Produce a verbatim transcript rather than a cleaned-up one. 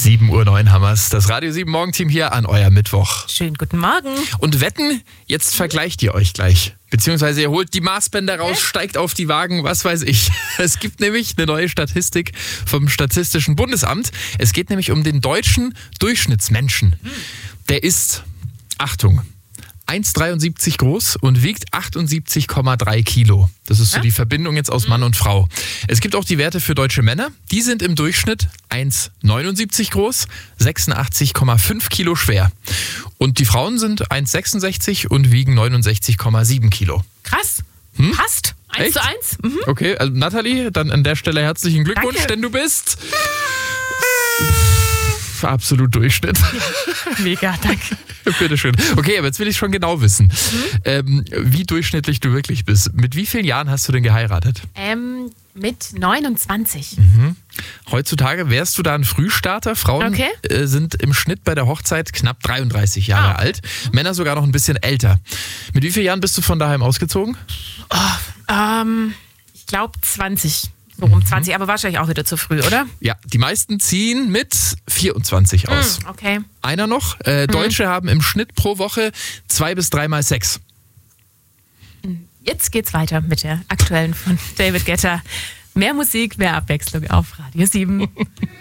sieben Uhr neun Hammers. Das Radio sieben Morgenteam hier an euer Mittwoch. Schönen guten Morgen. Und wetten, jetzt vergleicht ihr euch gleich. Beziehungsweise ihr holt die Maßbänder raus, steigt auf die Wagen, was weiß ich. Es gibt nämlich eine neue Statistik vom Statistischen Bundesamt. Es geht nämlich um den deutschen Durchschnittsmenschen. Der ist, Achtung, eins Komma dreiundsiebzig groß und wiegt achtundsiebzig Komma drei Kilo. Das ist so die Verbindung jetzt aus Mann und Frau. Es gibt auch die Werte für deutsche Männer. Die sind im Durchschnitt eins Komma neunundsiebzig groß, sechsundachtzig Komma fünf Kilo schwer. Und die Frauen sind eins Komma sechsundsechzig und wiegen neunundsechzig Komma sieben Kilo. Krass. Hm? Passt. Eins Echt? zu eins. Mhm. Okay, also Nathalie, dann an der Stelle herzlichen Glückwunsch, Danke. denn du bist absolut Durchschnitt. Mega, danke. Bitteschön. Okay, aber jetzt will ich schon genau wissen, mhm. ähm, wie durchschnittlich du wirklich bist. Mit wie vielen Jahren hast du denn geheiratet? Ähm, mit neunundzwanzig. Mhm. Heutzutage wärst du da ein Frühstarter. Frauen Okay. äh, sind im Schnitt bei der Hochzeit knapp dreiunddreißig Jahre Ah. alt. Männer sogar noch ein bisschen älter. Mit wie vielen Jahren bist du von daheim ausgezogen? Ähm, ich glaube zwanzig. So um zwanzig, aber wahrscheinlich auch wieder zu früh, oder? Ja, die meisten ziehen mit vierundzwanzig aus. Hm, okay. Einer noch. Äh, Deutsche haben im Schnitt pro Woche zwei bis dreimal Sex. Jetzt geht's weiter mit der aktuellen von David Guetta. Mehr Musik, mehr Abwechslung auf Radio sieben.